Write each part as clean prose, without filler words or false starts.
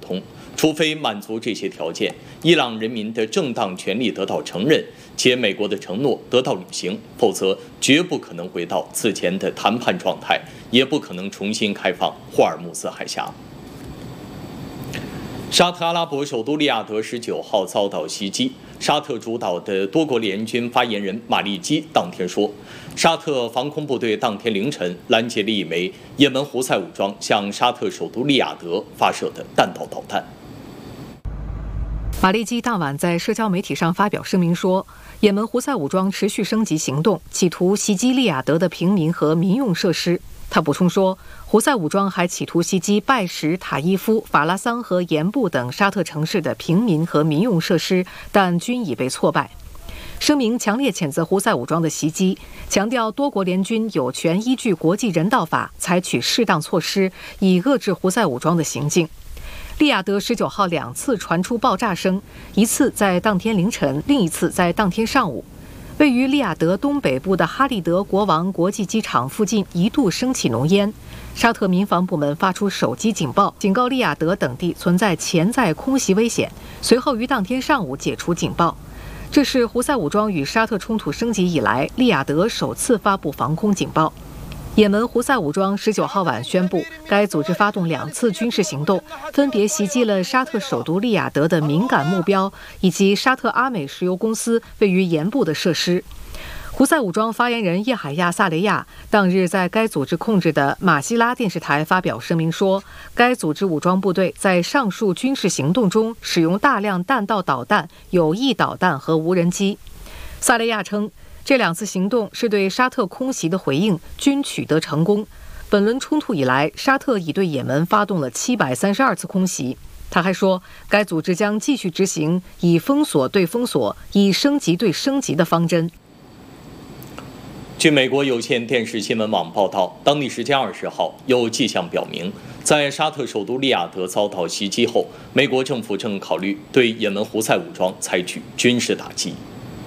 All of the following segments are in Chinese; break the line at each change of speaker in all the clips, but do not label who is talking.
通。除非满足这些条件，伊朗人民的正当权利得到承认，且美国的承诺得到履行，否则绝不可能回到此前的谈判状态，也不可能重新开放霍尔木兹海峡。沙特阿拉伯首都利雅得19号遭到袭击。沙特主导的多国联军发言人马利基当天说，沙特防空部队当天凌晨拦截了一枚也门胡塞武装向沙特首都利雅得发射的弹道导弹。
马利基当晚在社交媒体上发表声明说，也门胡塞武装持续升级行动，企图袭击利雅得的平民和民用设施。他补充说，胡塞武装还企图袭击拜什、塔伊夫、法拉桑和盐布等沙特城市的平民和民用设施，但均已被挫败。声明强烈谴责胡塞武装的袭击，强调多国联军有权依据国际人道法采取适当措施，以遏制胡塞武装的行径。利雅得19号2次传出爆炸声，一次在当天凌晨，另一次在当天上午。位于利雅得东北部的哈利德国王国际机场附近一度升起浓烟，沙特民防部门发出手机警报，警告利雅得等地存在潜在空袭危险，随后于当天上午解除警报。这是胡塞武装与沙特冲突升级以来，利雅得首次发布防空警报。也门胡塞武装19号晚宣布，该组织发动2次军事行动，分别袭击了沙特首都利雅得的敏感目标，以及沙特阿美石油公司位于盐部的设施。胡塞武装发言人叶海亚·萨雷亚当日在该组织控制的马希拉电视台发表声明说，该组织武装部队在上述军事行动中使用大量弹道导弹、有翼导弹和无人机。萨雷亚称，这2次行动是对沙特空袭的回应，均取得成功。本轮冲突以来，沙特已对也门发动了732次空袭。他还说，该组织将继续执行以封锁对封锁、以升级对升级的方针。
据美国有线电视新闻网报道，当地时间20号，有迹象表明，在沙特首都利雅得遭到袭击后，美国政府正考虑对也门胡塞武装采取军事打击。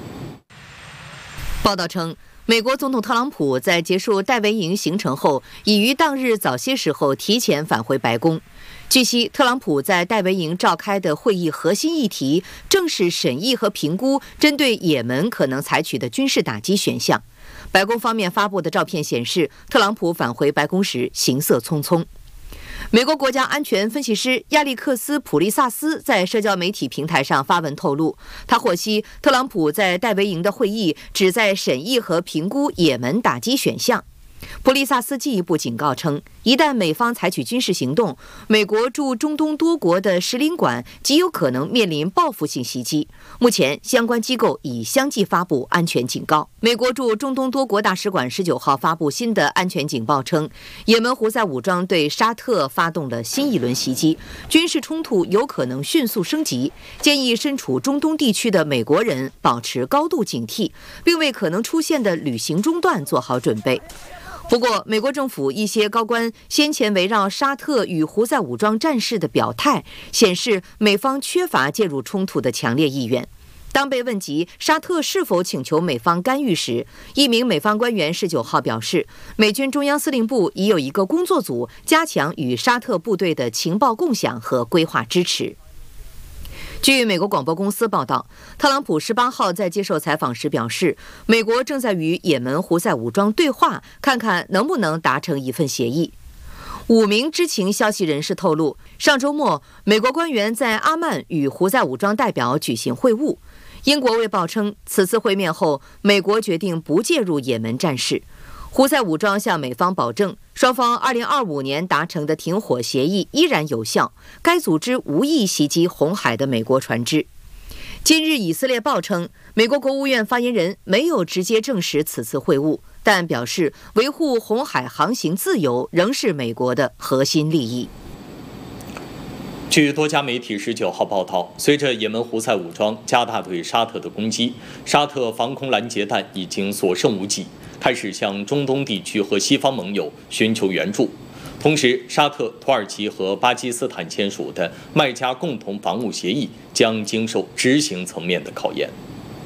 报道称，美国总统特朗普在结束戴维营行程后，已于当日早些时候提前返回白宫。据悉，特朗普在戴维营召开的会议核心议题正是审议和评估针对也门可能采取的军事打击选项。白宫方面发布的照片显示，特朗普返回白宫时行色匆匆。美国国家安全分析师亚历克斯·普利萨斯在社交媒体平台上发文透露，他获悉特朗普在戴维营的会议旨在审议和评估也门打击选项。普利萨斯进一步警告称，一旦美方采取军事行动，美国驻中东多国的使领馆极有可能面临报复性袭击。目前，相关机构已相继发布安全警告。美国驻中东多国大使馆19号发布新的安全警报称，也门胡塞武装对沙特发动了新一轮袭击，军事冲突有可能迅速升级，建议身处中东地区的美国人保持高度警惕，并为可能出现的旅行中断做好准备。不过，美国政府一些高官先前围绕沙特与胡塞武装战事的表态，显示美方缺乏介入冲突的强烈意愿。当被问及沙特是否请求美方干预时，一名美方官员19号表示，美军中央司令部已有一个工作组加强与沙特部队的情报共享和规划支持。据美国广播公司报道，特朗普18号在接受采访时表示，美国正在与也门胡塞武装对话，看看能不能达成一份协议。5名知情消息人士透露，上周末，美国官员在阿曼与胡塞武装代表举行会晤。英国卫报称，此次会面后，美国决定不介入也门战事。胡塞武装向美方保证，双方2025年达成的停火协议依然有效，该组织无意袭击红海的美国船只。今日以色列报称，美国国务院发言人没有直接证实此次会晤，但表示维护红海航行自由仍是美国的核心利益。
据多家媒体19号报道，随着也门胡塞武装加大对沙特的攻击，沙特防空拦截弹已经所剩无几，开始向中东地区和西方盟友寻求援助。同时，沙特、土耳其和巴基斯坦签署的麦加共同防务协议将经受执行层面的考验。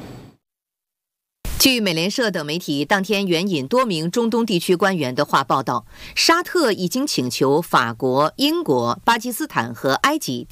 据美联社等媒体当天援引多名中东地区官员的话报道，沙特已经请求法国、英国、巴基斯坦和埃及